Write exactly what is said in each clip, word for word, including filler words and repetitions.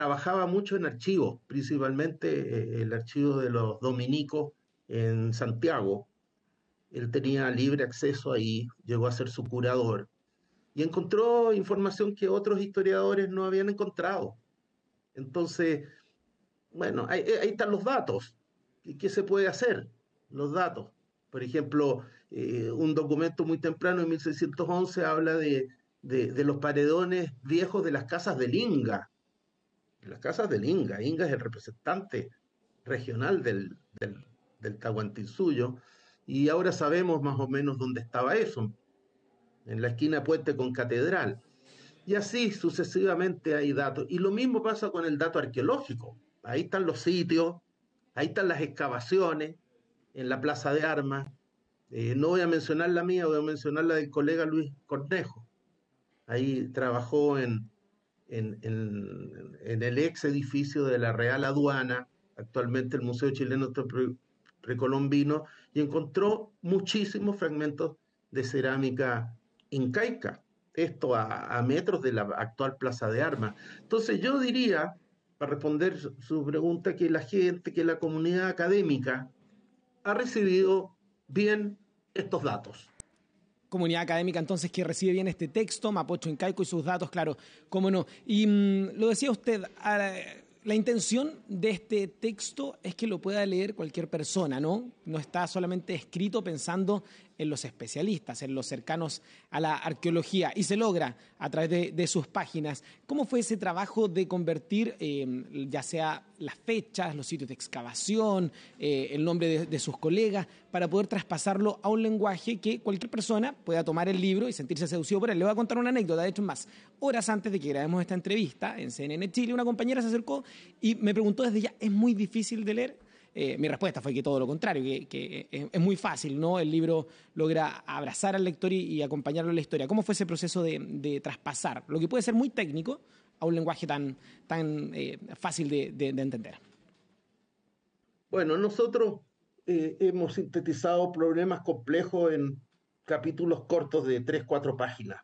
trabajaba mucho en archivos, principalmente eh, el archivo de los dominicos en Santiago. Él tenía libre acceso ahí, llegó a ser su curador y encontró información que otros historiadores no habían encontrado. Entonces, bueno, ahí, ahí están los datos. ¿Qué, qué se puede hacer? Los datos. Por ejemplo, eh, un documento muy temprano, en mil seiscientos once, habla de, de, de los paredones viejos de las casas del Inga. Las casas del Inga. Inga es el representante regional del, del, del Tahuantinsuyo, y ahora sabemos más o menos dónde estaba eso, en la esquina Puente con Catedral. Y así sucesivamente hay datos. Y lo mismo pasa con el dato arqueológico. Ahí están los sitios, ahí están las excavaciones en la Plaza de Armas. Eh, no voy a mencionar la mía, voy a mencionar la del colega Luis Cornejo. Ahí trabajó en, en, en, en el ex edificio de la Real Aduana, actualmente el Museo Chileno Pre- Precolombino, y encontró muchísimos fragmentos de cerámica incaica, esto a, a metros de la actual Plaza de Armas. Entonces yo diría, para responder su, su pregunta, que la gente, que la comunidad académica ha recibido bien estos datos. Comunidad académica entonces que recibe bien este texto, Mapocho Incaico y sus datos, claro, cómo no. Y mmm, lo decía usted, a, la intención de este texto es que lo pueda leer cualquier persona, ¿no? No está solamente escrito pensando en los especialistas, en los cercanos a la arqueología, y se logra a través de, de sus páginas. ¿Cómo fue ese trabajo de convertir eh, ya sea las fechas, los sitios de excavación, eh, el nombre de, de sus colegas, para poder traspasarlo a un lenguaje que cualquier persona pueda tomar el libro y sentirse seducido por él? Le voy a contar una anécdota, de hecho, más. Horas antes de que grabemos esta entrevista en C N N Chile, una compañera se acercó y me preguntó desde ya, ¿es muy difícil de leer? Eh, mi respuesta fue que todo lo contrario, que, que es, es muy fácil, ¿no? El libro logra abrazar al lector y, y acompañarlo en la historia. ¿Cómo fue ese proceso de, de traspasar lo que puede ser muy técnico a un lenguaje tan, tan eh, fácil de, de, de entender? Bueno, nosotros eh, hemos sintetizado problemas complejos en capítulos cortos de tres, cuatro páginas.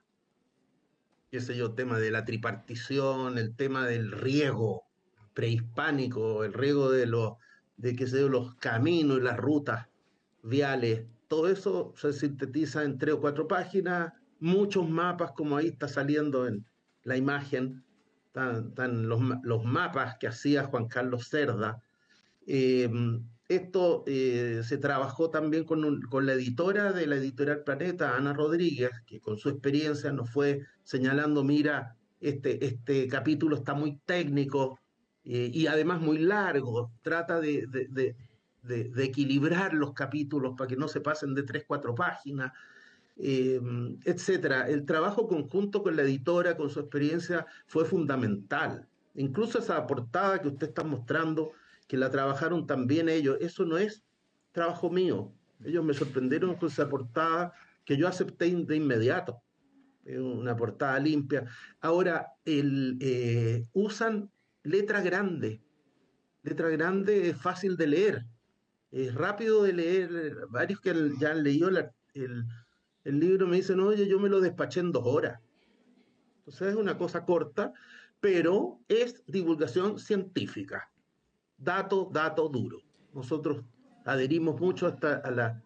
Qué sé yo, tema de la tripartición, el tema del riego prehispánico, el riego de los, de qué sé yo, los caminos y las rutas viales. Todo eso se sintetiza en tres o cuatro páginas, muchos mapas, como ahí está saliendo en la imagen, están, están los, los mapas que hacía Juan Carlos Cerda. Eh, Esto eh, se trabajó también con, un, con la editora de la editorial Planeta, Ana Rodríguez, que con su experiencia nos fue señalando, mira, este, este capítulo está muy técnico eh, y además muy largo, trata de, de, de, de, de equilibrar los capítulos para que no se pasen de tres, cuatro páginas, eh, etcétera. El trabajo conjunto con la editora, con su experiencia, fue fundamental. Incluso esa portada que usted está mostrando, que la trabajaron también ellos, eso no es trabajo mío. Ellos me sorprendieron con esa portada que yo acepté de inmediato. Es una portada limpia. Ahora, el, eh, usan letras grandes. Letra grande es fácil de leer, es rápido de leer. Varios que ya han leído la, el, el libro me dicen, oye, yo me lo despaché en dos horas. Entonces es una cosa corta, pero es divulgación científica. Dato, dato duro. Nosotros adherimos mucho hasta a la,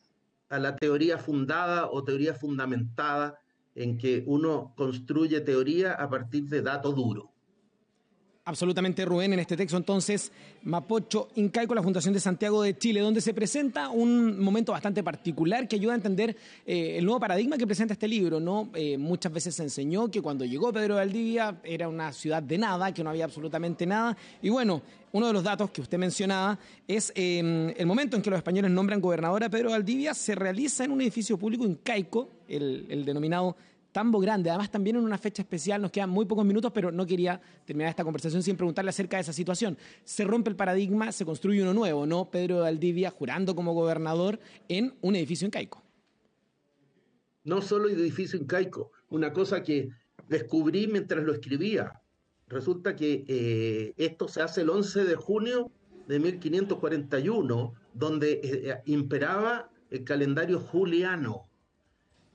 a la teoría fundada o teoría fundamentada, en que uno construye teoría a partir de dato duro. Absolutamente, Rubén, en este texto entonces, Mapocho Incaico, la Fundación de Santiago de Chile, donde se presenta un momento bastante particular que ayuda a entender eh, el nuevo paradigma que presenta este libro, ¿no? Eh, muchas veces se enseñó que cuando llegó Pedro de Valdivia era una ciudad de nada, que no había absolutamente nada, y bueno, uno de los datos que usted mencionaba es eh, el momento en que los españoles nombran gobernador a Pedro de Valdivia, se realiza en un edificio público incaico, el, el denominado Tambo Grande, además también en una fecha especial. Nos quedan muy pocos minutos, pero no quería terminar esta conversación sin preguntarle acerca de esa situación. Se rompe el paradigma, se construye uno nuevo, ¿no? Pedro de Valdivia jurando como gobernador en un edificio incaico. No solo edificio incaico, una cosa que descubrí mientras lo escribía. Resulta que eh, esto se hace el once de junio de mil quinientos cuarenta y uno, donde eh, imperaba el calendario juliano.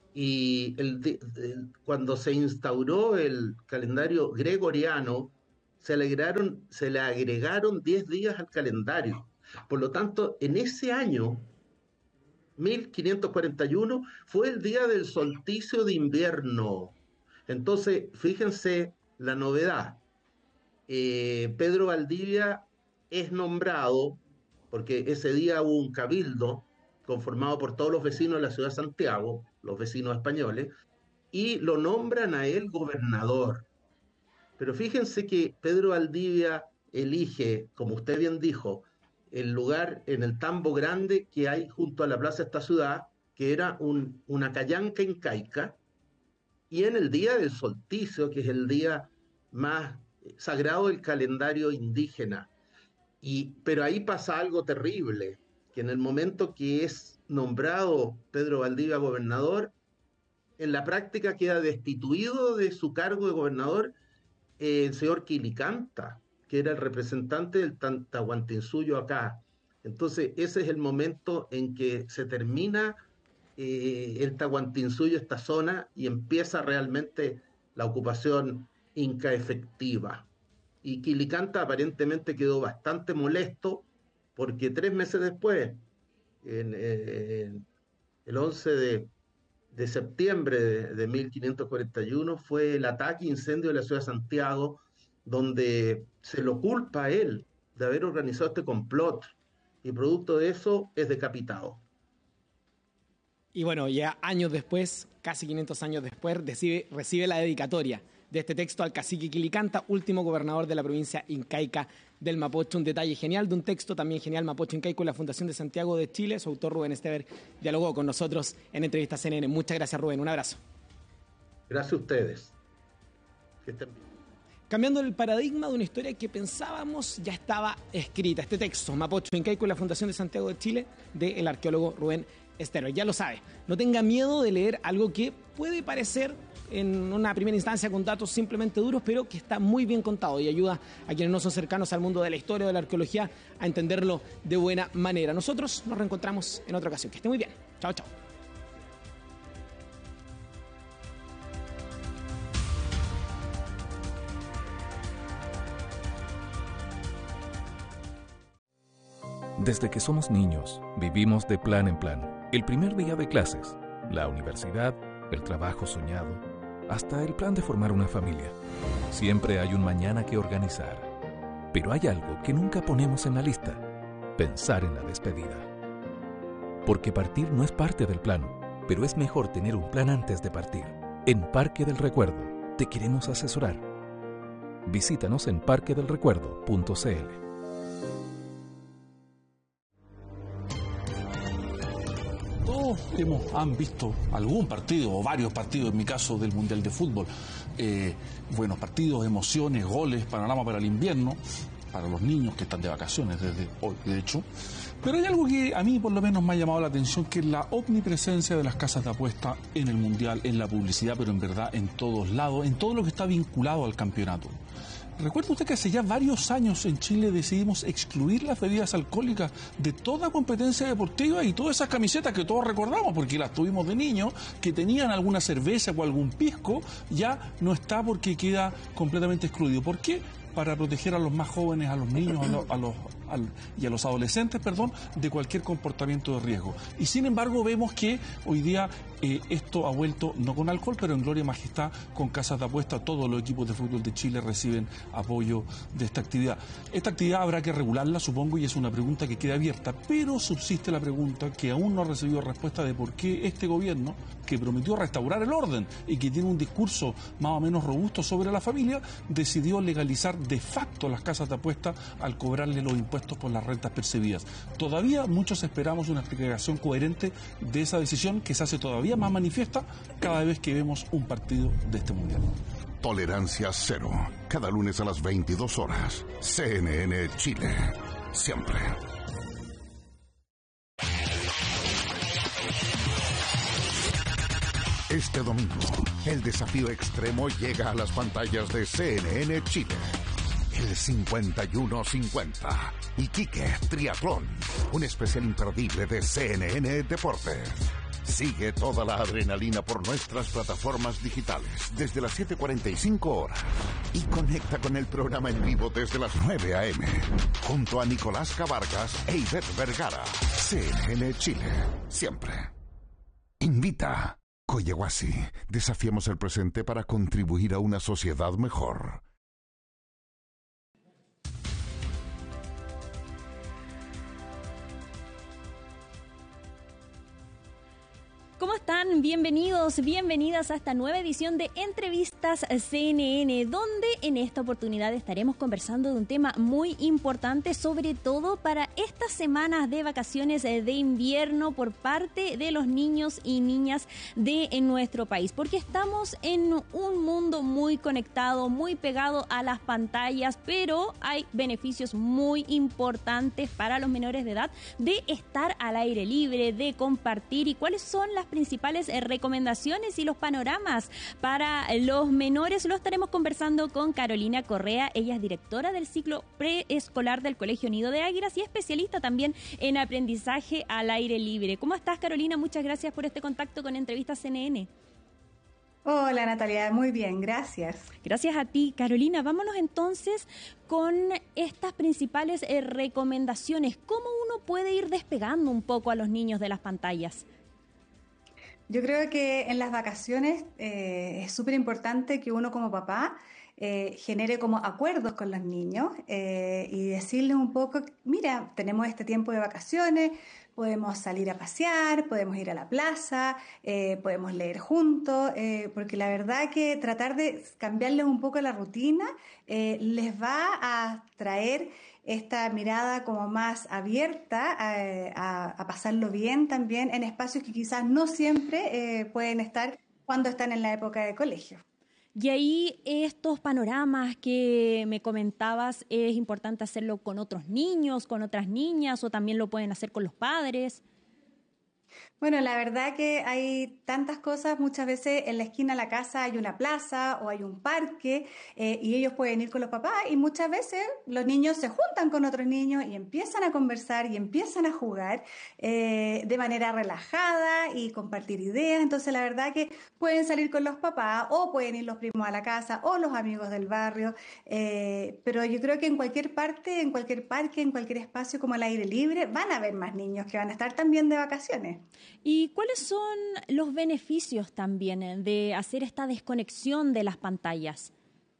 Y el, el, cuando se instauró el calendario gregoriano, se, alegraron, se le agregaron diez días al calendario. Por lo tanto, en ese año, mil quinientos cuarenta y uno, fue el día del solsticio de invierno. Entonces, fíjense la novedad. Eh, Pedro Valdivia es nombrado, porque ese día hubo un cabildo conformado por todos los vecinos de la ciudad de Santiago, los vecinos españoles, y lo nombran a él gobernador. Pero fíjense que Pedro Valdivia elige, como usted bien dijo, el lugar en el tambo grande que hay junto a la plaza de esta ciudad, que era un, una callanca incaica, y en el día del solsticio, que es el día más sagrado del calendario indígena. Y, pero ahí pasa algo terrible, que en el momento que es nombrado Pedro Valdivia gobernador, en la práctica queda destituido de su cargo de gobernador eh, el señor Quilicanta, que era el representante del Tahuantinsuyo acá. Entonces ese es el momento en que se termina eh, el Tahuantinsuyo, esta zona, y empieza realmente la ocupación inca efectiva. Y Quilicanta aparentemente quedó bastante molesto porque tres meses después, en, en el once de septiembre de, de mil quinientos cuarenta y uno, fue el ataque incendio de la ciudad de Santiago, donde se lo culpa a él de haber organizado este complot, y producto de eso es decapitado. Y bueno, ya años después, casi quinientos años después, recibe, recibe la dedicatoria de este texto al cacique Quilicanta, último gobernador de la provincia incaica del Mapocho. Un detalle genial de un texto también genial, Mapocho Incaico y la Fundación de Santiago de Chile. Su autor, Rubén Estever, dialogó con nosotros en Entrevista C N N. Muchas gracias, Rubén. Un abrazo. Gracias a ustedes. Que estén bien. Cambiando el paradigma de una historia que pensábamos ya estaba escrita. Este texto, Mapocho Incaico y la Fundación de Santiago de Chile, del arqueólogo Rubén Estever. Ya lo sabe, no tenga miedo de leer algo que puede parecer en una primera instancia con datos simplemente duros, pero que está muy bien contado y ayuda a quienes no son cercanos al mundo de la historia o de la arqueología a entenderlo de buena manera. Nosotros nos reencontramos en otra ocasión. Que esté muy bien. Chao, chao. Desde que somos niños, vivimos de plan en plan. El primer día de clases, la universidad, el trabajo soñado, hasta el plan de formar una familia. Siempre hay un mañana que organizar. Pero hay algo que nunca ponemos en la lista: pensar en la despedida. Porque partir no es parte del plan, pero es mejor tener un plan antes de partir. En Parque del Recuerdo te queremos asesorar. Visítanos en parque del recuerdo punto c l. Todos hemos, han visto algún partido o varios partidos, en mi caso del Mundial de Fútbol. Eh, buenos partidos, emociones, goles, panorama para el invierno, para los niños que están de vacaciones desde hoy, de hecho. Pero hay algo que a mí por lo menos me ha llamado la atención, que es la omnipresencia de las casas de apuesta en el Mundial, en la publicidad, pero en verdad en todos lados, en todo lo que está vinculado al campeonato. ¿Recuerda usted que hace ya varios años en Chile decidimos excluir las bebidas alcohólicas de toda competencia deportiva y todas esas camisetas que todos recordamos, porque las tuvimos de niños, que tenían alguna cerveza o algún pisco, ya no está porque queda completamente excluido? ¿Por qué? Para proteger a los más jóvenes, a los niños, a los, a los, al, y a los adolescentes, perdón, de cualquier comportamiento de riesgo. Y sin embargo vemos que hoy día eh, esto ha vuelto, no con alcohol, pero en gloria y majestad, con casas de apuesta. Todos los equipos de fútbol de Chile reciben apoyo de esta actividad. Esta actividad habrá que regularla, supongo, y es una pregunta que queda abierta, pero subsiste la pregunta que aún no ha recibido respuesta de por qué este gobierno, que prometió restaurar el orden y que tiene un discurso más o menos robusto sobre la familia, decidió legalizar de facto las casas de apuesta al cobrarle los impuestos por las rentas percibidas. Todavía muchos esperamos una explicación coherente de esa decisión, que se hace todavía más manifiesta cada vez que vemos un partido de este mundial. Tolerancia cero. Cada lunes a las veintidós horas. C N N Chile. Siempre. Este domingo, el desafío extremo llega a las pantallas de C N N Chile. El cincuenta y uno cincuenta. Iquique Triatlón. Un especial imperdible de C N N Deportes. Sigue toda la adrenalina por nuestras plataformas digitales desde las siete cuarenta y cinco horas y conecta con el programa en vivo desde las nueve a eme junto a Nicolás Cabargas e Ivette Vergara. C N N Chile, siempre invita. Collahuasi, desafiemos el presente para contribuir a una sociedad mejor. ¿Cómo están? Bienvenidos, bienvenidas a esta nueva edición de Entrevistas C N N, donde en esta oportunidad estaremos conversando de un tema muy importante, sobre todo para estas semanas de vacaciones de invierno por parte de los niños y niñas de nuestro país, porque estamos en un mundo muy conectado, muy pegado a las pantallas, pero hay beneficios muy importantes para los menores de edad de estar al aire libre, de compartir. ¿Y cuáles son las principales eh, recomendaciones y los panoramas para los menores? Lo estaremos conversando con Carolina Correa. Ella es directora del ciclo preescolar del Colegio Nido de Águilas y especialista también en aprendizaje al aire libre. ¿Cómo estás, Carolina? Muchas gracias por este contacto con Entrevistas C N N. Hola, Natalia, muy bien, gracias. Gracias a ti, Carolina. Vámonos entonces con estas principales eh, recomendaciones. ¿Cómo uno puede ir despegando un poco a los niños de las pantallas? Yo creo que en las vacaciones eh, es súper importante que uno como papá eh, genere como acuerdos con los niños eh, y decirles un poco, mira, tenemos este tiempo de vacaciones, podemos salir a pasear, podemos ir a la plaza, eh, podemos leer juntos, eh, porque la verdad que tratar de cambiarles un poco la rutina eh, les va a traer esta mirada como más abierta a, a, a pasarlo bien también en espacios que quizás no siempre eh, pueden estar cuando están en la época de colegio. Y ahí estos panoramas que me comentabas, ¿es importante hacerlo con otros niños, con otras niñas o también lo pueden hacer con los padres? Bueno, la verdad que hay tantas cosas, muchas veces en la esquina de la casa hay una plaza o hay un parque eh, y ellos pueden ir con los papás y muchas veces los niños se juntan con otros niños y empiezan a conversar y empiezan a jugar eh, de manera relajada y compartir ideas. Entonces la verdad que pueden salir con los papás o pueden ir los primos a la casa o los amigos del barrio, eh, pero yo creo que en cualquier parte, en cualquier parque, en cualquier espacio como el aire libre van a haber más niños que van a estar también de vacaciones. ¿Y cuáles son los beneficios también de hacer esta desconexión de las pantallas?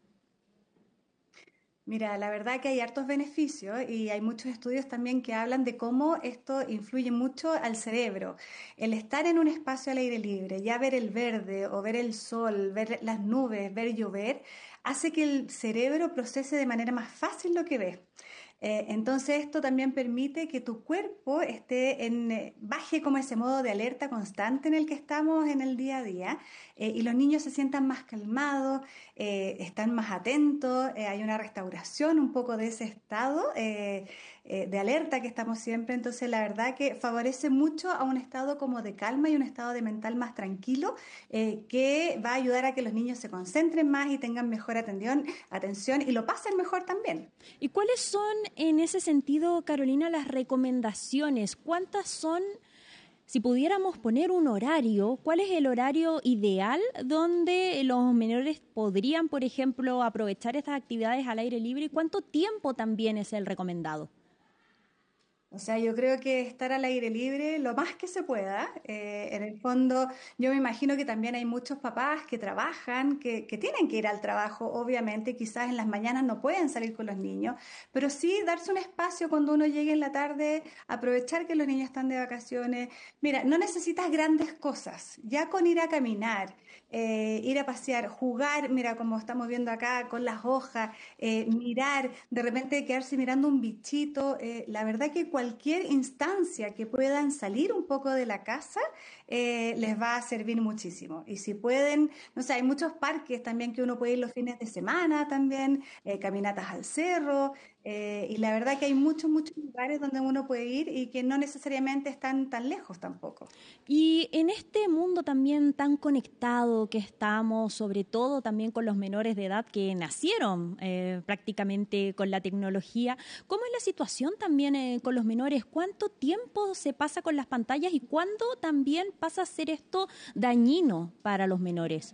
Mira, la verdad que hay hartos beneficios y hay muchos estudios también que hablan de cómo esto influye mucho al cerebro. El estar en un espacio al aire libre, ya ver el verde o ver el sol, ver las nubes, ver llover, hace que el cerebro procese de manera más fácil lo que ve. Eh, entonces esto también permite que tu cuerpo esté en, eh, baje como ese modo de alerta constante en el que estamos en el día a día eh, y los niños se sientan más calmados, eh, están más atentos, eh, hay una restauración un poco de ese estado eh, eh, de alerta que estamos siempre. Entonces la verdad que favorece mucho a un estado como de calma y un estado de mental más tranquilo eh, que va a ayudar a que los niños se concentren más y tengan mejor atención, atención y lo pasen mejor también. ¿Y cuáles son en ese sentido, Carolina, las recomendaciones? ¿Cuántas son, si pudiéramos poner un horario, cuál es el horario ideal donde los menores podrían, por ejemplo, aprovechar estas actividades al aire libre y cuánto tiempo también es el recomendado? O sea, yo creo que estar al aire libre lo más que se pueda. Eh, en el fondo, yo me imagino que también hay muchos papás que trabajan, que, que tienen que ir al trabajo, obviamente, quizás en las mañanas no pueden salir con los niños, pero sí darse un espacio cuando uno llegue en la tarde, aprovechar que los niños están de vacaciones. Mira, no necesitas grandes cosas, ya con ir a caminar, eh, ir a pasear, jugar, mira, como estamos viendo acá, con las hojas, eh, mirar, de repente quedarse mirando un bichito, eh, la verdad que cualquier instancia que puedan salir un poco de la casa eh, les va a servir muchísimo. Y si pueden, no sé, hay muchos parques también que uno puede ir los fines de semana también, eh, caminatas al cerro, eh, y la verdad que hay muchos, muchos lugares donde uno puede ir y que no necesariamente están tan lejos tampoco. Y en este mundo también tan conectado que estamos, sobre todo también con los menores de edad que nacieron eh, prácticamente con la tecnología, ¿cómo es la situación también eh, con los menores? ¿Cuánto tiempo se pasa con las pantallas y cuándo también pasa a ser esto dañino para los menores?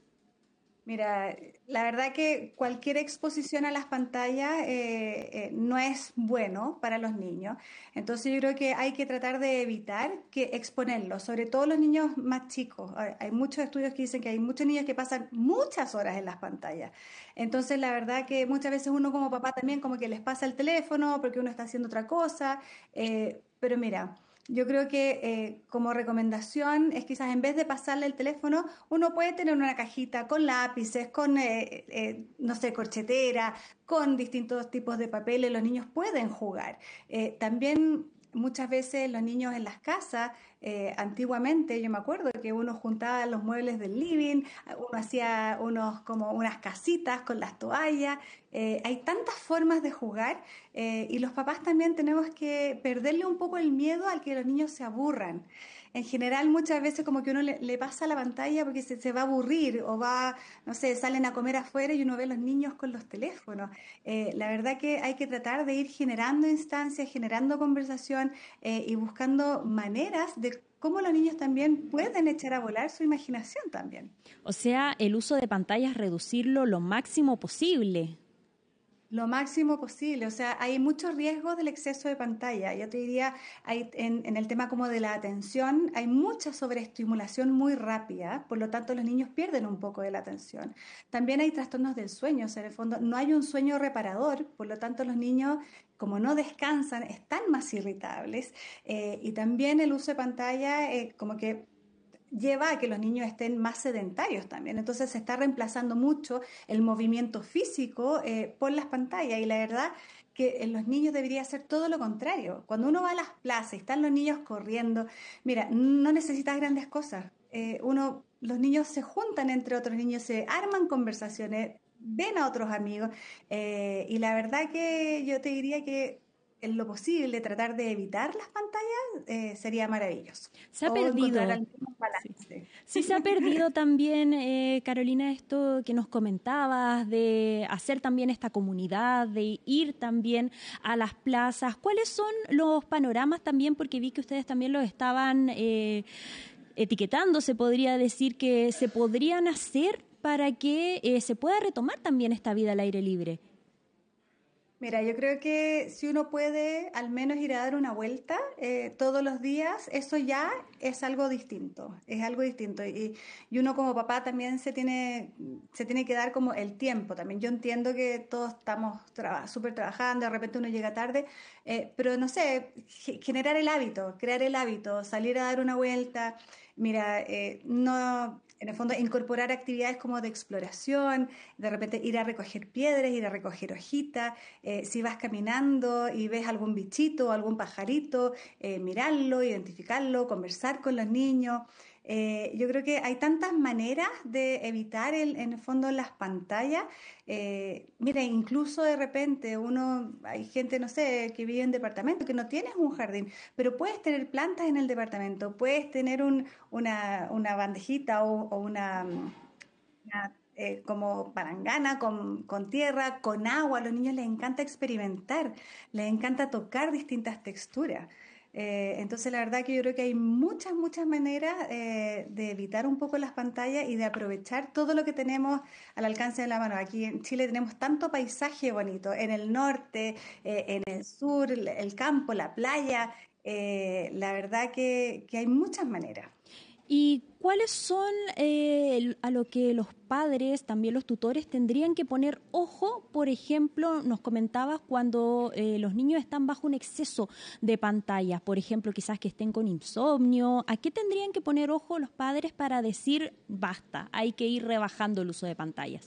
Mira, la verdad que cualquier exposición a las pantallas eh, eh, no es bueno para los niños. Entonces yo creo que hay que tratar de evitar que exponerlos, sobre todo los niños más chicos. Hay hay muchos estudios que dicen que hay muchos niños que pasan muchas horas en las pantallas. Entonces la verdad que muchas veces uno como papá también como que les pasa el teléfono porque uno está haciendo otra cosa. eh, pero mira. Yo creo que eh, como recomendación es quizás en vez de pasarle el teléfono, uno puede tener una cajita con lápices, con, eh, eh, no sé, corchetera, con distintos tipos de papeles. Los niños pueden jugar. Eh, también muchas veces los niños en las casas, eh, antiguamente yo me acuerdo que uno juntaba los muebles del living, uno hacía unos como unas casitas con las toallas. Eh, hay tantas formas de jugar eh, y los papás también tenemos que perderle un poco el miedo al que los niños se aburran. En general muchas veces como que uno le, le pasa la pantalla porque se, se va a aburrir o va, no sé, salen a comer afuera y uno ve a los niños con los teléfonos. Eh, la verdad que hay que tratar de ir generando instancias, generando conversación eh, y buscando maneras de cómo los niños también pueden echar a volar su imaginación también. O sea, el uso de pantallas, reducirlo lo máximo posible. Lo máximo posible, o sea, hay muchos riesgos del exceso de pantalla. Yo te diría, hay, en, en el tema como de la atención, hay mucha sobreestimulación muy rápida, por lo tanto los niños pierden un poco de la atención. También hay trastornos del sueño, o sea, en el fondo no hay un sueño reparador, por lo tanto los niños, como no descansan, están más irritables. Eh, y también el uso de pantalla, eh, como que lleva a que los niños estén más sedentarios también. Entonces se está reemplazando mucho el movimiento físico eh, por las pantallas y la verdad que en los niños debería ser todo lo contrario. Cuando uno va a las plazas y están los niños corriendo, mira, no necesitas grandes cosas. Eh, uno, los niños se juntan entre otros niños, se arman conversaciones, ven a otros amigos eh, y la verdad que yo te diría que en lo posible tratar de evitar las pantallas eh, sería maravilloso. Se ha O perdido. encontrar algún balance. Sí. Sí, se ha perdido también, eh, Carolina, esto que nos comentabas, de hacer también esta comunidad, de ir también a las plazas. ¿Cuáles son los panoramas también? Porque vi que ustedes también los estaban eh, etiquetando, se podría decir, que se podrían hacer para que eh, se pueda retomar también esta vida al aire libre. Mira, yo creo que si uno puede al menos ir a dar una vuelta eh, todos los días, eso ya es algo distinto, es algo distinto. Y, y uno como papá también se tiene, se tiene que dar como el tiempo también. Yo entiendo que todos estamos traba, súper trabajando, de repente uno llega tarde, eh, pero no sé, generar el hábito, crear el hábito, salir a dar una vuelta. Mira, eh, no... En el fondo, incorporar actividades como de exploración, de repente ir a recoger piedras, ir a recoger hojitas, eh, si vas caminando y ves algún bichito o algún pajarito, eh, mirarlo, identificarlo, conversar con los niños. Eh, yo creo que hay tantas maneras de evitar el, en el fondo las pantallas. Eh, mira, incluso de repente uno, hay gente, no sé, que vive en departamento, que no tienes un jardín, pero puedes tener plantas en el departamento, puedes tener un, una, una bandejita o, o una, una eh, como palangana con, con tierra, con agua. A los niños les encanta experimentar, les encanta tocar distintas texturas. Eh, entonces la verdad que yo creo que hay muchas, muchas maneras eh, de evitar un poco las pantallas y de aprovechar todo lo que tenemos al alcance de la mano. Aquí en Chile tenemos tanto paisaje bonito, en el norte, eh, en el sur, el campo, la playa, eh, la verdad que, que hay muchas maneras. ¿Y cuáles son eh, a lo que los padres, también los tutores, tendrían que poner ojo? Por ejemplo, nos comentabas cuando eh, los niños están bajo un exceso de pantallas, por ejemplo, quizás que estén con insomnio. ¿A qué tendrían que poner ojo los padres para decir basta, hay que ir rebajando el uso de pantallas?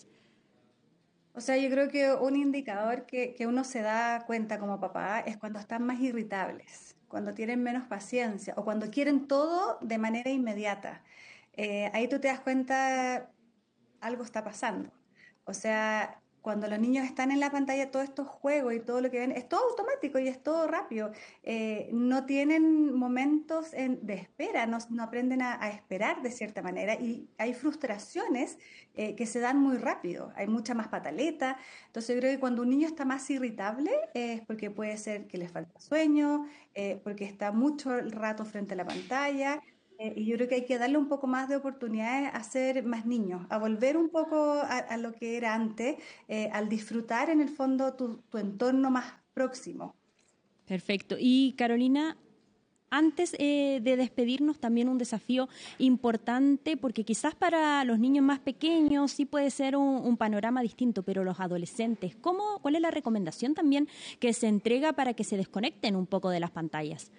O sea, yo creo que un indicador que, que uno se da cuenta como papá es cuando están más irritables, cuando tienen menos paciencia o cuando quieren todo de manera inmediata. Eh, ahí tú te das cuenta, algo está pasando. O sea, cuando los niños están en la pantalla, todos estos juegos y todo lo que ven, es todo automático y es todo rápido. Eh, no tienen momentos en, de espera, no, no aprenden a, a esperar de cierta manera y hay frustraciones eh, que se dan muy rápido. Hay mucha más pataleta. Entonces yo creo que cuando un niño está más irritable eh, es porque puede ser que le falta sueño, eh, porque está mucho rato frente a la pantalla. Eh, y yo creo que hay que darle un poco más de oportunidades a ser más niños, a volver un poco a, a lo que era antes, eh, al disfrutar en el fondo tu, tu entorno más próximo. Perfecto. Y Carolina, antes eh, de despedirnos, también un desafío importante, porque quizás para los niños más pequeños sí puede ser un, un panorama distinto, pero los adolescentes, ¿cómo, ¿cuál es la recomendación también que se entrega para que se desconecten un poco de las pantallas?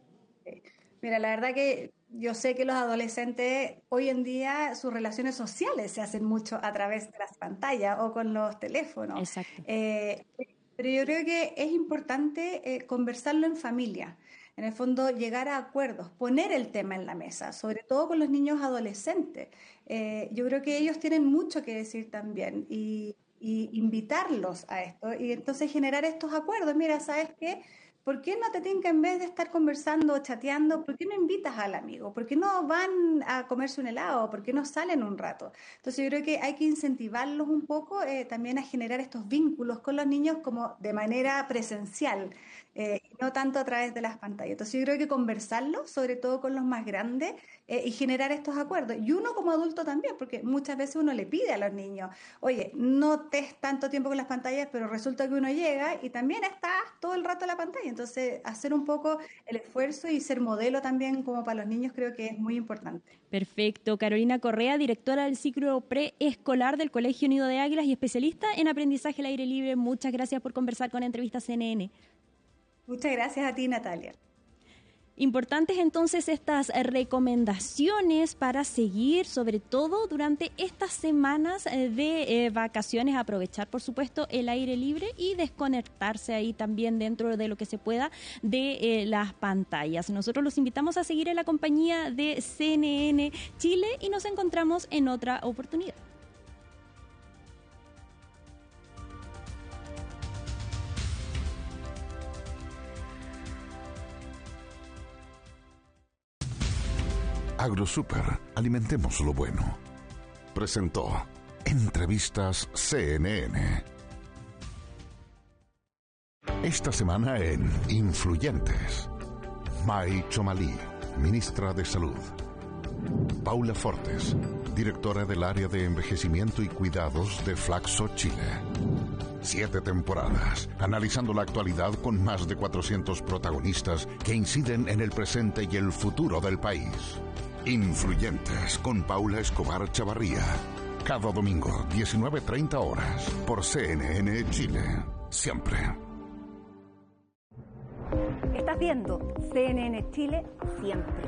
Mira, la verdad que yo sé que los adolescentes hoy en día sus relaciones sociales se hacen mucho a través de las pantallas o con los teléfonos. Exacto. Eh, pero yo creo que es importante eh, conversarlo en familia. En el fondo, llegar a acuerdos, poner el tema en la mesa, sobre todo con los niños adolescentes. Eh, yo creo que ellos tienen mucho que decir también y, y invitarlos a esto y entonces generar estos acuerdos. Mira, ¿sabes qué? ¿Por qué no te tinca en vez de estar conversando o chateando? ¿Por qué no invitas al amigo? ¿Por qué no van a comerse un helado? ¿Por qué no salen un rato? Entonces yo creo que hay que incentivarlos un poco eh, también a generar estos vínculos con los niños como de manera presencial, eh, no tanto a través de las pantallas. Entonces yo creo que conversarlo, sobre todo con los más grandes, eh, y generar estos acuerdos. Y uno como adulto también, porque muchas veces uno le pide a los niños, oye, no estés tanto tiempo con las pantallas, pero resulta que uno llega y también estás todo el rato en la pantalla. Entonces, hacer un poco el esfuerzo y ser modelo también como para los niños creo que es muy importante. Perfecto. Carolina Correa, directora del ciclo preescolar del Colegio Nido de Águilas y especialista en aprendizaje al aire libre. Muchas gracias por conversar con Entrevistas C N N. Muchas gracias a ti, Natalia. Importantes entonces estas recomendaciones para seguir, sobre todo durante estas semanas de eh, vacaciones, aprovechar por supuesto el aire libre y desconectarse ahí también dentro de lo que se pueda de eh, las pantallas. Nosotros los invitamos a seguir en la compañía de C N N Chile y nos encontramos en otra oportunidad. AgroSuper, alimentemos lo bueno. Presentó Entrevistas C N N. Esta semana en Influyentes. May Chomalí, ministra de Salud. Paula Fortes, directora del área de envejecimiento y cuidados de Flaxo Chile. Siete temporadas, analizando la actualidad con más de cuatrocientos protagonistas que inciden en el presente y el futuro del país. Influyentes con Paula Escobar Chavarría. Cada domingo, diecinueve treinta horas, por C N N Chile. Siempre. Estás viendo C N N Chile siempre.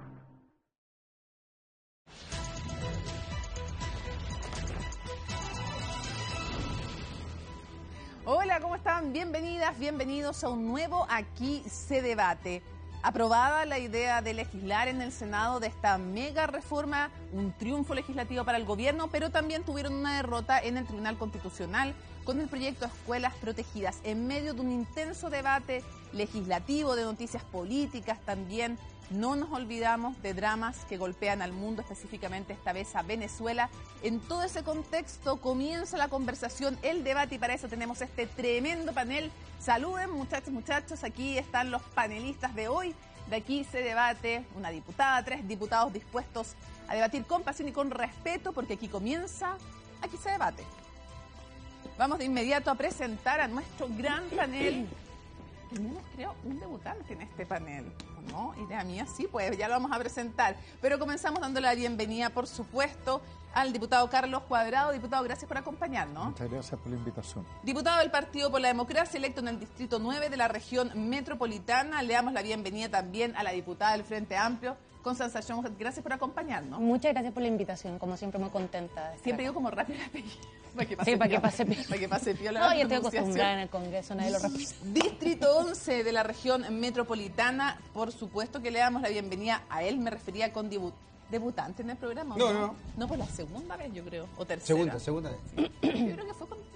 Hola, ¿cómo están? Bienvenidas, bienvenidos a un nuevo Aquí se debate. Aprobada la idea de legislar en el Senado de esta mega reforma, un triunfo legislativo para el gobierno, pero también tuvieron una derrota en el Tribunal Constitucional con el proyecto de Escuelas Protegidas, en medio de un intenso debate legislativo, de noticias políticas también. No nos olvidamos de dramas que golpean al mundo, específicamente esta vez a Venezuela. En todo ese contexto comienza la conversación, el debate, y para eso tenemos este tremendo panel. Saluden, muchachos, muchachos, aquí están los panelistas de hoy. De Aquí se debate, una diputada, tres diputados dispuestos a debatir con pasión y con respeto, porque aquí comienza Aquí se debate. Vamos de inmediato a presentar a nuestro gran panel. Tenemos, creo, un debutante en este panel, ¿no? Idea mía, sí, pues ya lo vamos a presentar. Pero comenzamos dando la bienvenida, por supuesto, al diputado Carlos Cuadrado. Diputado, gracias por acompañarnos. Muchas gracias por la invitación. Diputado del Partido por la Democracia, electo en el Distrito nueve de la región metropolitana. Le damos la bienvenida también a la diputada del Frente Amplio, Constanza Schönweg. Gracias por acompañarnos. Muchas gracias por la invitación, como siempre muy contenta. Siempre digo como rápido el apellido. Para que pase sí, para piola, que pase piola. Para que pase piola. No, yo estoy acostumbrada en el Congreso, nadie lo repite. Distrito once de la región metropolitana, por supuesto que le damos la bienvenida a él. Me refería con debut, debutante en el programa. No, no, no. No, por la segunda vez, yo creo, o tercera. Segunda, segunda vez. Yo creo que fue con...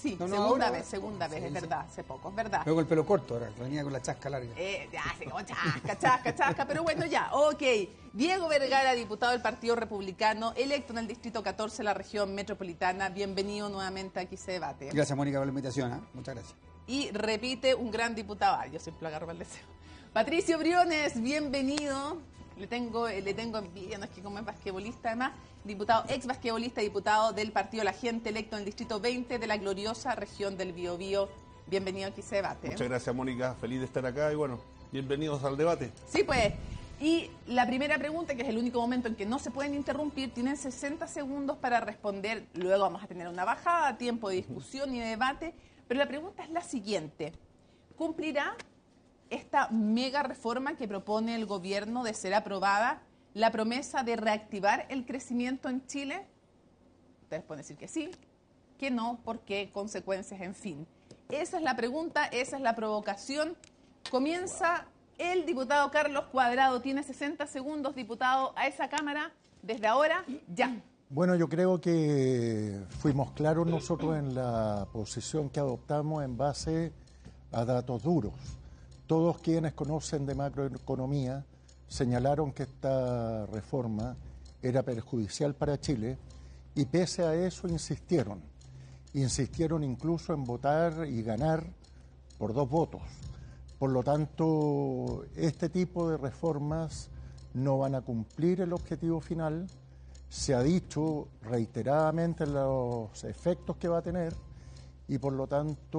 Sí, No, no, segunda ahora- vez, segunda vez, Sí, es sí. verdad, hace poco, es verdad. Luego el pelo corto ahora, venía con la chasca larga. Eh, ya, sí, como chasca, chasca, chasca, pero bueno, ya, ok. Diego Vergara, diputado del Partido Republicano, electo en el Distrito catorce de la región metropolitana. Bienvenido nuevamente aquí se debate. Gracias, Mónica, por la invitación. ¿eh? Muchas gracias. Y repite un gran diputado. Ah, yo siempre lo agarro para el deseo. Patricio Briones, bienvenido. Le tengo, le tengo envidia, no es que como es basquetbolista además. Diputado, ex basquetbolista, diputado del Partido La Gente, electo en el Distrito veinte de la gloriosa región del Biobío. Bienvenido aquí se debate. Muchas gracias, Mónica. Feliz de estar acá y bueno, bienvenidos al debate. Sí, pues. Y la primera pregunta, que es el único momento en que no se pueden interrumpir, tienen sesenta segundos para responder. Luego vamos a tener una bajada, tiempo de discusión y de debate. Pero la pregunta es la siguiente. ¿Cumplirá esta mega reforma que propone el gobierno de ser aprobada la promesa de reactivar el crecimiento en Chile? Ustedes pueden decir que sí, que no, por qué, consecuencias, en fin. Esa es la pregunta, esa es la provocación. Comienza el diputado Carlos Cuadrado. Tiene sesenta segundos, diputado, a esa cámara. Desde ahora, ya. Bueno, yo creo que fuimos claros nosotros en la posición que adoptamos en base a datos duros. Todos quienes conocen de macroeconomía señalaron que esta reforma era perjudicial para Chile y pese a eso insistieron. Insistieron incluso en votar y ganar por dos votos. Por lo tanto, este tipo de reformas no van a cumplir el objetivo final. Se ha dicho reiteradamente los efectos que va a tener y por lo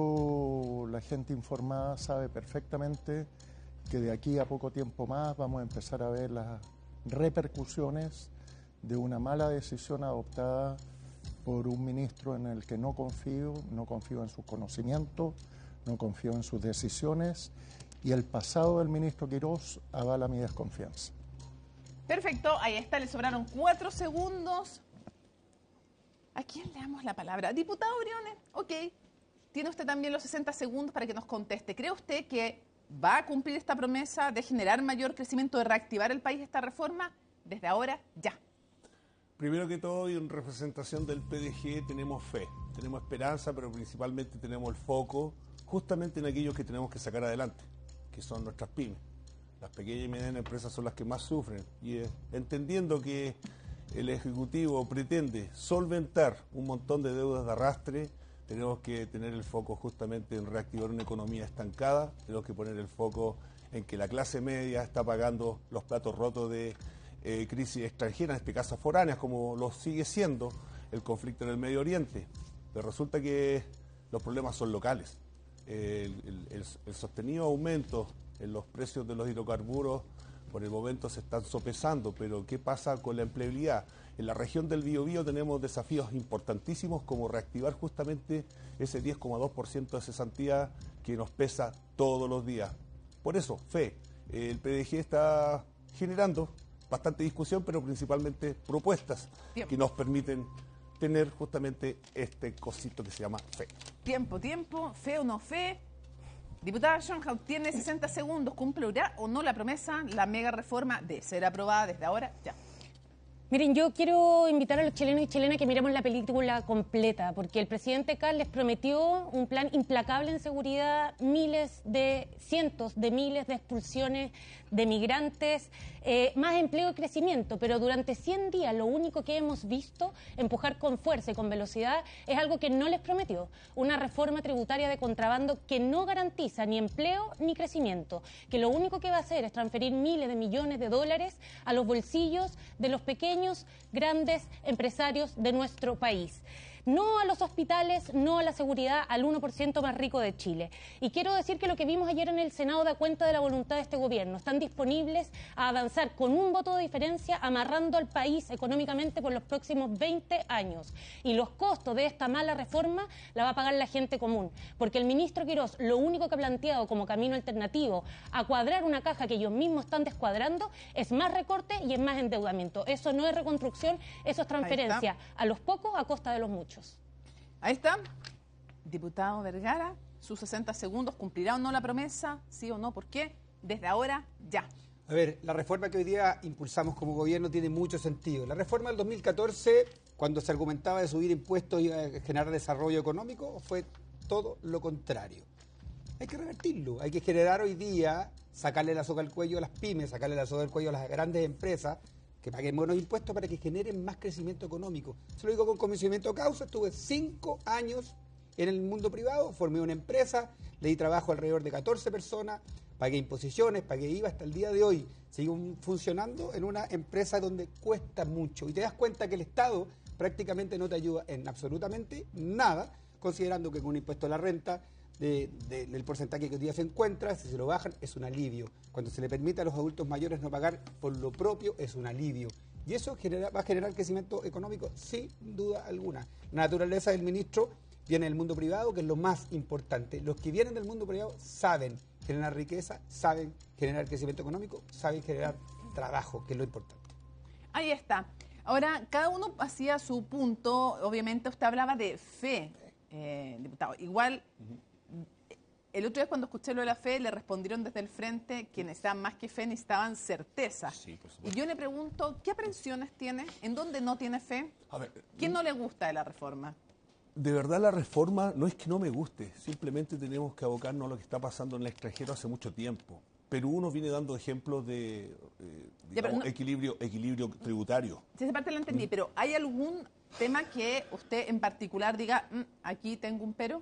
tanto la gente informada sabe perfectamente que de aquí a poco tiempo más vamos a empezar a ver las repercusiones de una mala decisión adoptada por un ministro en el que no confío, no confío en sus conocimientos, no confío en sus decisiones y el pasado del ministro Quirós avala mi desconfianza. Perfecto, ahí está, le sobraron cuatro segundos. ¿A quién le damos la palabra? Diputado Briones, ok. Tiene usted también los sesenta segundos para que nos conteste. ¿Cree usted que va a cumplir esta promesa de generar mayor crecimiento, de reactivar el país esta reforma? Desde ahora, ya. Primero que todo, y en representación del P D G tenemos fe, tenemos esperanza, pero principalmente tenemos el foco justamente en aquellos que tenemos que sacar adelante, que son nuestras pymes. Las pequeñas y medianas empresas son las que más sufren y eh, entendiendo que el Ejecutivo pretende solventar un montón de deudas de arrastre, tenemos que tener el foco justamente en reactivar una economía estancada, tenemos que poner el foco en que la clase media está pagando los platos rotos de eh, crisis extranjera, en este caso foráneas, como lo sigue siendo el conflicto en el Medio Oriente. Pero resulta que los problemas son locales. Eh, el, el, el sostenido aumento en los precios de los hidrocarburos por el momento se están sopesando, pero ¿qué pasa con la empleabilidad? En la región del Biobío tenemos desafíos importantísimos como reactivar justamente ese diez coma dos por ciento de cesantía que nos pesa todos los días. Por eso, fe, el P D G está generando bastante discusión, pero principalmente propuestas Tiempo. que nos permiten tener justamente este cosito que se llama fe. Tiempo, tiempo, fe o no fe. Diputada Schoenhout tiene sesenta segundos. ¿Cumplirá o no la promesa, la mega reforma de ser aprobada desde ahora? Ya. Miren, yo quiero invitar a los chilenos y chilenas que miremos la película completa, porque el presidente Kast les prometió un plan implacable en seguridad, miles de, cientos de miles de expulsiones de migrantes, eh, más empleo y crecimiento, pero durante cien días lo único que hemos visto empujar con fuerza y con velocidad es algo que no les prometió, una reforma tributaria de contrabando que no garantiza ni empleo ni crecimiento, que lo único que va a hacer es transferir miles de millones de dólares a los bolsillos de los pequeños, grandes empresarios de nuestro país. No a los hospitales, no a la seguridad, al uno por ciento más rico de Chile. Y quiero decir que lo que vimos ayer en el Senado da cuenta de la voluntad de este gobierno. Están disponibles a avanzar con un voto de diferencia, amarrando al país económicamente por los próximos veinte años. Y los costos de esta mala reforma la va a pagar la gente común. Porque el ministro Quirós lo único que ha planteado como camino alternativo a cuadrar una caja que ellos mismos están descuadrando es más recorte y es más endeudamiento. Eso no es reconstrucción, eso es transferencia a los pocos a costa de los muchos. Ahí está, diputado Vergara, sus sesenta segundos, ¿cumplirá o no la promesa? ¿Sí o no? ¿Por qué? Desde ahora, ya. A ver, la reforma que hoy día impulsamos como gobierno tiene mucho sentido. La reforma del dos mil catorce, cuando se argumentaba de subir impuestos y generar desarrollo económico, fue todo lo contrario. Hay que revertirlo, hay que generar hoy día, sacarle la soga al cuello a las pymes, sacarle la soga al cuello a las grandes empresas, que paguen buenos impuestos para que generen más crecimiento económico. Se lo digo con convencimiento de causa, estuve cinco años en el mundo privado, formé una empresa, le di trabajo alrededor de catorce personas, pagué imposiciones, pagué I V A hasta el día de hoy. Sigo funcionando en una empresa donde cuesta mucho y te das cuenta que el Estado prácticamente no te ayuda en absolutamente nada, considerando que con un impuesto a la renta, de, de, del porcentaje que hoy día se encuentra, si se lo bajan es un alivio. Cuando se le permite a los adultos mayores no pagar por lo propio es un alivio. Y eso genera, va a generar crecimiento económico sin duda alguna. La naturaleza del ministro viene del mundo privado, que es lo más importante. Los que vienen del mundo privado saben generar riqueza, saben generar crecimiento económico, saben generar trabajo, que es lo importante. Ahí está. Ahora, cada uno hacía su punto. Obviamente usted hablaba de fe, eh, diputado. Igual, uh-huh. El otro día cuando escuché lo de la fe, le respondieron desde el frente que necesitaban más que fe, necesitaban certeza. Sí, por supuesto. Y yo le pregunto, ¿qué aprensiones tiene? ¿En dónde no tiene fe? A ver, ¿qué no le gusta de la reforma? De verdad la reforma no es que no me guste, simplemente tenemos que abocarnos a lo que está pasando en el extranjero hace mucho tiempo. Perú nos viene dando ejemplos de eh, digamos, no, equilibrio, equilibrio tributario. Sí, esa parte la entendí, ¿Mm? Pero ¿hay algún tema que usted en particular diga, mmm, aquí tengo un pero?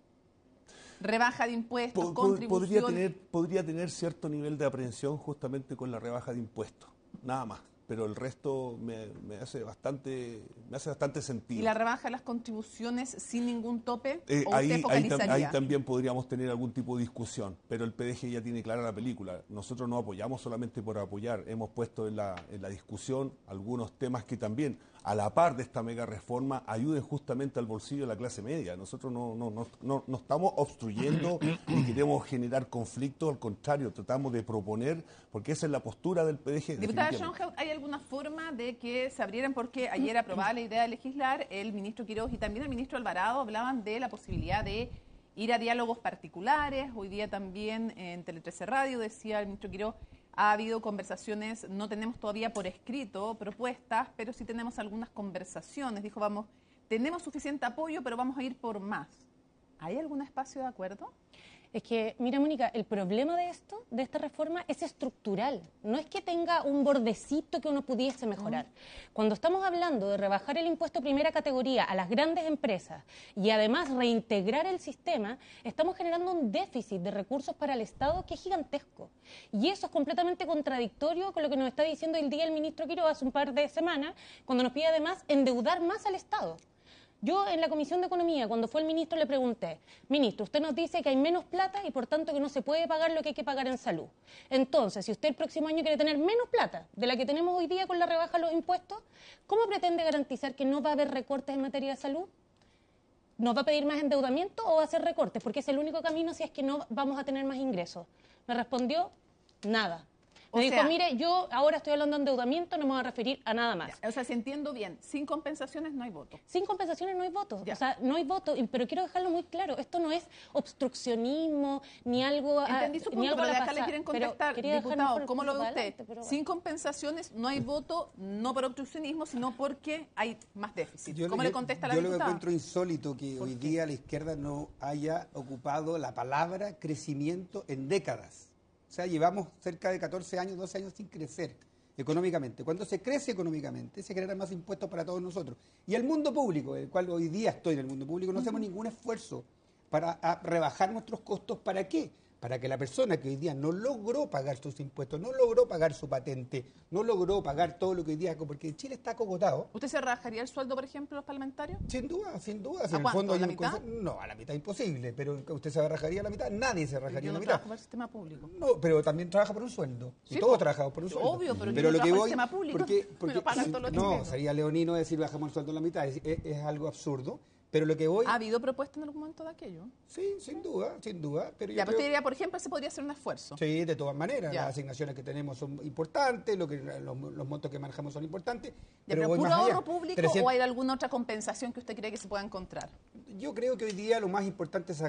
¿Rebaja de impuestos, po contribución? Podría tener, podría tener cierto nivel de aprehensión justamente con la rebaja de impuestos, nada más. Pero el resto me, me hace bastante me hace bastante sentido. ¿Y la rebaja de las contribuciones sin ningún tope? Eh, ¿O ahí, usted ahí, tam, ahí también podríamos tener algún tipo de discusión, pero el P D G ya tiene clara la película. Nosotros no apoyamos solamente por apoyar, hemos puesto en la, en la discusión algunos temas que también, a la par de esta mega reforma, ayuden justamente al bolsillo de la clase media. Nosotros no, no, no, no, no estamos obstruyendo ni queremos generar conflicto, al contrario, tratamos de proponer, porque esa es la postura del P D G. Diputada Schoenhout, ¿hay alguna forma de que se abrieran? Porque ayer aprobada la idea de legislar, el ministro Quiroz y también el ministro Alvarado hablaban de la posibilidad de ir a diálogos particulares. Hoy día también en Tele trece Radio decía el ministro Quiroz, ha habido conversaciones, no tenemos todavía por escrito propuestas, pero sí tenemos algunas conversaciones. Dijo, vamos, tenemos suficiente apoyo, pero vamos a ir por más. ¿Hay algún espacio de acuerdo? Es que, mira, Mónica, el problema de esto, de esta reforma, es estructural. No es que tenga un bordecito que uno pudiese mejorar. Cuando estamos hablando de rebajar el impuesto primera categoría a las grandes empresas y además reintegrar el sistema, estamos generando un déficit de recursos para el Estado que es gigantesco. Y eso es completamente contradictorio con lo que nos está diciendo el día el ministro Quiroz hace un par de semanas, cuando nos pide además endeudar más al Estado. Yo en la Comisión de Economía, cuando fue el ministro, le pregunté, ministro, usted nos dice que hay menos plata y por tanto que no se puede pagar lo que hay que pagar en salud. Entonces, si usted el próximo año quiere tener menos plata de la que tenemos hoy día con la rebaja de los impuestos, ¿cómo pretende garantizar que no va a haber recortes en materia de salud? ¿Nos va a pedir más endeudamiento o va a hacer recortes? Porque es el único camino si es que no vamos a tener más ingresos. Me respondió, nada. Me dijo, sea, mire, yo ahora estoy hablando de endeudamiento, no me voy a referir a nada más. O sea, si entiendo bien, sin compensaciones no hay voto. Sin compensaciones no hay voto. Ya. O sea, no hay voto, pero quiero dejarlo muy claro. Esto no es obstruccionismo, ni algo... Entendí su punto, ni algo pero de acá le quieren contestar, diputado, ¿cómo lo ve usted? Pero bueno. Sin compensaciones no hay voto, no por obstruccionismo, sino porque hay más déficit. Yo, ¿Cómo yo, le contesta la yo diputada? Yo lo encuentro insólito que hoy qué? día la izquierda no haya ocupado la palabra crecimiento en décadas. O sea, llevamos cerca de catorce años, doce años sin crecer económicamente. Cuando se crece económicamente, se generan más impuestos para todos nosotros. Y el mundo público, el cual hoy día estoy en el mundo público, no hacemos ningún esfuerzo para a, rebajar nuestros costos. ¿Para qué? Para que la persona que hoy día no logró pagar sus impuestos, no logró pagar su patente, no logró pagar todo lo que hoy día... Porque Chile está acogotado. ¿Usted se rebajaría el sueldo, por ejemplo, los parlamentarios? Sin duda, sin duda. Si ¿A en el cuánto? fondo ¿A la hay mitad? Un... No, a la mitad imposible. Pero ¿usted se rajaría a la mitad? Nadie se rajaría a la no mitad. Yo no trabajo para el sistema público. No, pero también trabaja por un sueldo. Sí, y todos pues, trabajamos por un sueldo. Obvio, pero, pero yo lo no que trabajo voy, el sistema público. Porque, porque, me lo pagan todos los no, chilenos. Sería leonino decir bajamos el sueldo a la mitad. Es, es, es algo absurdo. Pero lo que voy... ¿Ha habido propuestas en algún momento de aquello? Sí, sin duda, sin duda. Pero ya, yo pero creo... usted diría, por ejemplo, se podría hacer un esfuerzo. Sí, de todas maneras. Ya. Las asignaciones que tenemos son importantes, lo que, los, los montos que manejamos son importantes. Ya, pero pero voy ¿puro más ahorro allá. público trescientos... o hay alguna otra compensación que usted cree que se pueda encontrar? Yo creo que hoy día lo más importante es sacar,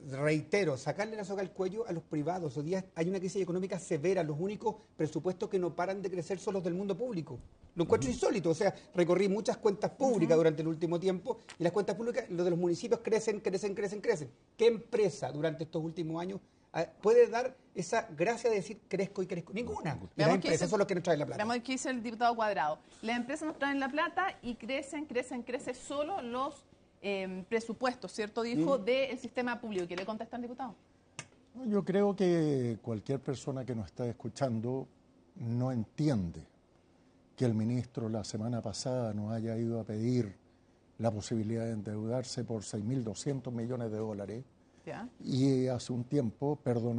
reitero, sacarle la soga al cuello a los privados. Hoy día hay una crisis económica severa. Los únicos presupuestos que no paran de crecer son los del mundo público. Lo encuentro uh-huh. insólito. O sea, recorrí muchas cuentas públicas uh-huh. durante el último tiempo y las cuentas públicas, los de los municipios crecen, crecen, crecen, crecen. ¿Qué empresa durante estos últimos años puede dar esa gracia de decir crezco y crezco? Ninguna. Y las empresas son los que nos traen la plata. Veamos qué dice el diputado Cuadrado. Las empresas nos traen la plata y crecen, crecen, crecen solo los eh, presupuestos, ¿cierto? Dijo, mm. del sistema público. ¿Qué le contesta el diputado? Yo creo que cualquier persona que nos está escuchando no entiende que el ministro la semana pasada nos haya ido a pedir la posibilidad de endeudarse por seis mil doscientos millones de dólares. ¿Ya? Y hace un tiempo perdonó